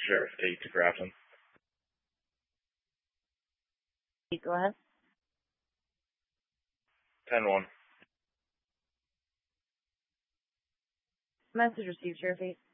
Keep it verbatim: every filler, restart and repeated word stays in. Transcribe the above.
Sheriff eight to Grafton. Go ahead. ten one. Message received, Sheriff eight.